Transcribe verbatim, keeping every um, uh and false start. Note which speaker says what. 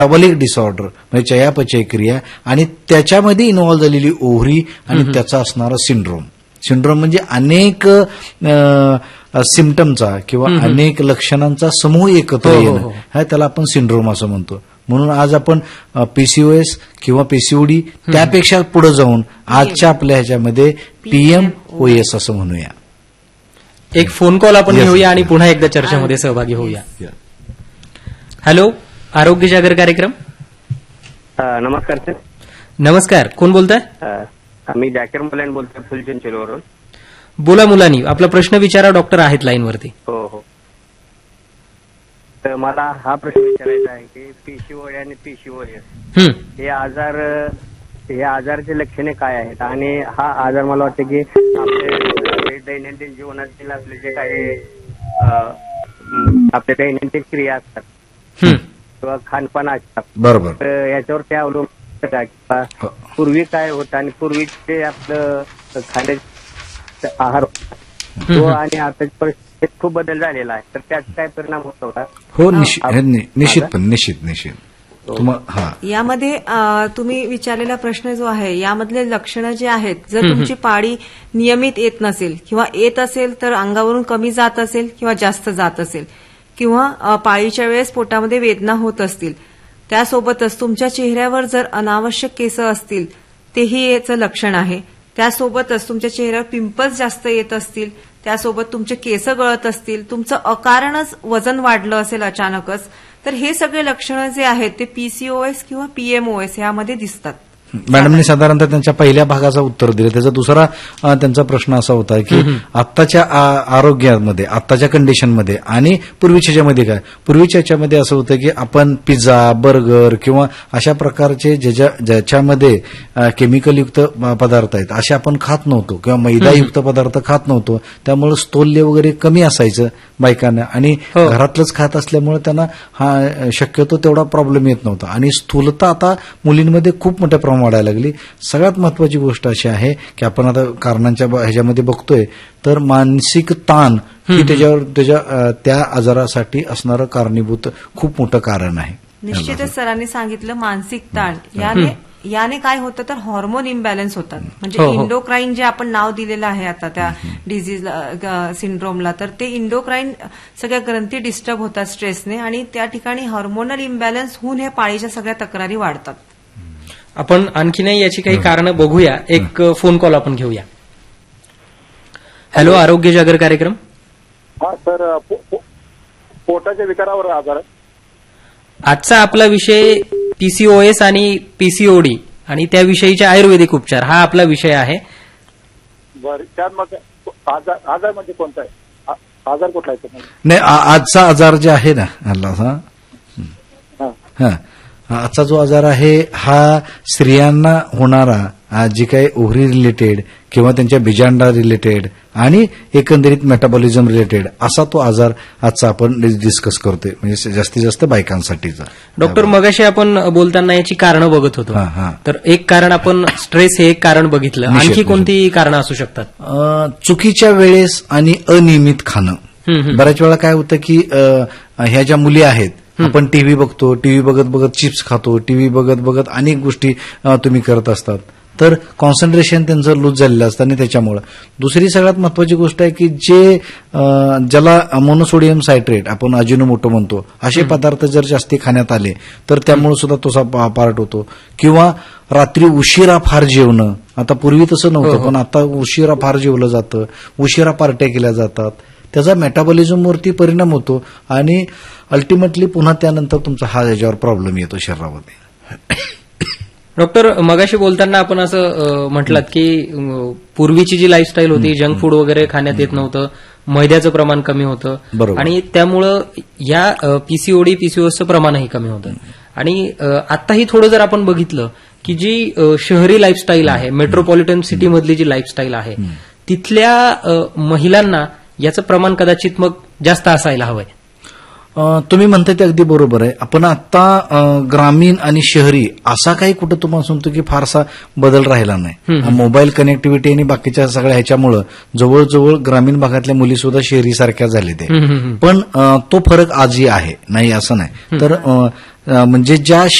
Speaker 1: Metabolic disorder म्हणजे चयापचय क्रिया आणि त्याच्यामध्ये इन्व्हॉल्व्ह झालेली ओव्हरी आणि त्याचा असणारा सिंड्रोम. सिंड्रोम म्हणजे अनेक सिम्पटमचा किंवा अनेक लक्षणांचा समूह एकत्र येणं, हा त्याला आपण सिंड्रोम असं म्हणतो. म्हणून आज आपण पीसीओएस किंवा पीसीओडी त्यापेक्षा पुढे जाऊन आजच्या आपल्या ह्याच्यामध्ये पीएमओएस असं म्हणूया.
Speaker 2: एक फोन कॉल आपण घेऊया आणि पुन्हा एकदा चर्चेमध्ये सहभागी होऊया. हॅलो, आरोग्य जागर कार्यक्रम.
Speaker 3: नमस्कार सर.
Speaker 2: नमस्कार, कोण बोलताय?
Speaker 3: मी जाकीर मुलानी बोलतोय फुलचिंचोलीवरून.
Speaker 2: बोला मुलानी, आपला प्रश्न विचारा, डॉक्टर आहेत लाईनवरती.
Speaker 3: हो हो. तर मला हा प्रश्न विचारायचा आहे की पीसीओडी आणि पीसीओएस हे आजार हे आजाराचे लक्षणे काय आहेत आणि हा आजार मला वाटतं की आपले दैनंदिन जीवनातील आपले जे काही आपल्या दैनंदिन क्रिया असतात किंवा खानपान असतात,
Speaker 1: बरोबर,
Speaker 3: तर याच्यावर ते अवलंबून किंवा पूर्वी काय होतं आणि पूर्वीचे आपलं खाण्याचे आहार तो आणि आताच्या परिस्थितीत खूप बदल झालेला आहे, तर त्याचा काय परिणाम होत होता?
Speaker 1: हो, निश्चित पण निश्चित निश्चित
Speaker 4: यामध्ये तुम्ही विचारलेला प्रश्न जो आहे यामधले लक्षणं जे आहेत, जर तुमची पाळी नियमित येत नसेल किंवा येत असेल तर अंगावरून कमी जात असेल किंवा जास्त जात असेल किंवा पाळीच्या वेळेस पोटामध्ये वेदना होत असतील, त्यासोबतच तुमच्या चेहऱ्यावर जर अनावश्यक केस असतील तेही याचं लक्षण आहे. त्यासोबतच तुमच्या चेहऱ्यावर पिंपल्स जास्त येत असतील, त्यासोबत तुमचे केस गळत असतील, तुमचं अकारणच वजन वाढलं असेल अचानकच, तर हे सगळे लक्षणं जे आहेत ते पीसीओएस किंवा पीएमओएस यामध्ये दिसतात.
Speaker 1: मॅडमनी साधारणतः त्यांच्या पहिल्या भागाचं उत्तर दिलं. त्याचा दुसरा त्यांचा प्रश्न असा होता की आत्ताच्या आरोग्यामध्ये, आत्ताच्या कंडिशनमध्ये आणि पूर्वीच्या ह्याच्यामध्ये काय, पूर्वीच्या ह्याच्यामध्ये असं होतं की आपण पिझ्झा, बर्गर किंवा अशा प्रकारचे ज्याच्यामध्ये केमिकलयुक्त पदार्थ आहेत असे आपण खात नव्हतो किंवा मैदायुक्त पदार्थ खात नव्हतो. त्यामुळे स्थूल्य वगैरे कमी असायचं बायकांना आणि घरातलंच खात असल्यामुळे त्यांना हा शक्यतो तेवढा प्रॉब्लेम येत नव्हता. आणि स्थूलता आता मुलींमध्ये खूप मोठ्या प्रमाणात वाढायला लागली. सगळ्यात महत्वाची गोष्ट अशी आहे की आपण आता कारणांच्या ह्याच्यामध्ये बघतोय तर मानसिक ताण ही त्याच्यावर त्याच्या त्या आजारासाठी असणारं कारणीभूत खूप मोठं कारण आहे.
Speaker 4: निश्चितच सरांनी सांगितलं मानसिक ताण याने याने काय होतं तर हॉर्मोन इम्बॅलन्स होतात. म्हणजे इंडोक्राईन जे आपण नाव दिलेलं आहे आता त्या डिझीज सिंड्रोमला, तर ते इंडोक्राईन सगळ्या ग्रंथी डिस्टर्ब होतात स्ट्रेसने आणि त्या ठिकाणी हार्मोनल इम्बॅलन्स होऊन हे पाळीच्या सगळ्या तक्रारी वाढतात.
Speaker 2: आपण आणखीनही याची काही कारणं बघूया. एक फोन कॉल आपण घेऊया. हॅलो, आरोग्य जागर कार्यक्रम.
Speaker 5: हा सर, पोटाच्या विकारावर आजार.
Speaker 2: आजचा आपला विषय पीसीओएस आणि पीसीओडी आणि त्याविषयीचे आयुर्वेदिक उपचार हा आपला विषय आहे.
Speaker 5: बरं, त्यात मग आजार म्हणजे कोणता आहे, आजार कुठला आहे?
Speaker 1: नाही, आजचा आजार जे आहे ना अल्लाह हा आजचा जो आजार आहे हा स्त्रियांना होणारा जी काही ओव्हरी रिलेटेड किंवा त्यांच्या बिजांडा रिलेटेड आणि एकंदरीत मेटाबॉलिझम रिलेटेड असा तो आजार आजचा आपण डिस्कस करतोय, म्हणजे जास्तीत जास्त बायकांसाठीचा.
Speaker 2: डॉक्टर, मगाशी आपण बोलताना याची कारणं बघत होतो, तर एक कारण आपण स्ट्रेस हे एक कारण बघितलं, आणखी कोणती कारणं असू शकतात?
Speaker 1: चुकीच्या वेळेस आणि अनियमित खाणं. बऱ्याच वेळा काय होतं की ह्या ज्या मुली आहेत, आपण टीव्ही बघतो, टीव्ही बघत बघत चिप्स खातो, टीव्ही बघत बघत अनेक गोष्टी तुम्ही करत असतात, तर कॉन्सन्ट्रेशन त्यांचं लूज झालेलं असतं. आणि त्याच्यामुळं दुसरी सगळ्यात महत्वाची गोष्ट आहे की जे ज्याला मोनोसोडियम सायट्रेट आपण अजिनोमोटो म्हणतो असे पदार्थ जर जास्ती खाण्यात आले तर त्यामुळे सुद्धा तो पार्ट होतो. किंवा रात्री उशिरा फार जेवणं. आता पूर्वी तसं नव्हतं, पण आता उशिरा फार जेवलं जातं, उशिरा पार्ट्या केल्या जातात, त्याचा मेटाबॉलिझमवरती परिणाम होतो आणि अल्टिमेटली पुन्हा त्यानंतर तुमचा हा याच्यावर प्रॉब्लेम येतो शरीरामध्ये.
Speaker 2: डॉक्टर, मगाशी बोलताना आपण असं म्हटलात की पूर्वीची जी लाईफस्टाईल होती, जंक फूड वगैरे खाण्यात येत नव्हतं, मैद्याचं प्रमाण कमी होतं आणि त्यामुळं या पीसीओडी पीसीओएसचं प्रमाणही कमी होतं. आणि आताही थोडं जर आपण बघितलं की जी शहरी लाईफस्टाईल आहे, मेट्रोपॉलिटन सिटीमधली जी लाईफस्टाईल आहे, तिथल्या महिलांना याचं प्रमाण कदाचित मग जास्त असायला हवंय.
Speaker 1: तुम्ही म्हणताय ते अगदी बरोबर आहे. आपण आता ग्रामीण आणि शहरी असा काही कुठं तुम्हाला सांगतो की फारसा बदल राहिला नाही. मोबाईल कनेक्टिव्हिटी आणि बाकीच्या सगळ्या ह्याच्यामुळं जवळजवळ ग्रामीण भागातल्या मुली सुद्धा शहरी सारख्या झाल्या ते. पण तो फरक आजही आहे, नाही असं नाही. तर म्हणजे ज्या